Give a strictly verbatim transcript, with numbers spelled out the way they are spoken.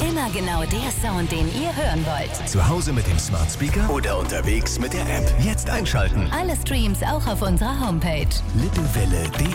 Immer genau der Sound, den ihr hören wollt. Zu Hause mit dem Smart Speaker oder unterwegs mit der App. Jetzt einschalten. Alle Streams auch auf unserer Homepage. lippewelle punkt de